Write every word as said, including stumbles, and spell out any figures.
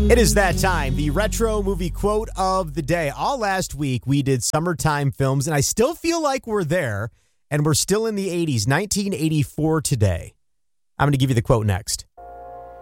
It is that time, the retro movie quote of the day. All last week, we did summertime films, and I still feel like we're there, and we're still in the eighties, nineteen eighty-four today. I'm going to give you the quote next.